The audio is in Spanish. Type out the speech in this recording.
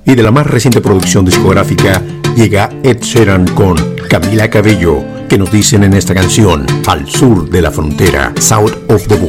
Y de la más reciente producción discográfica llega Ed Sheeran con Camila Cabello, que nos dicen en esta canción, Al sur de la frontera, South of the Border.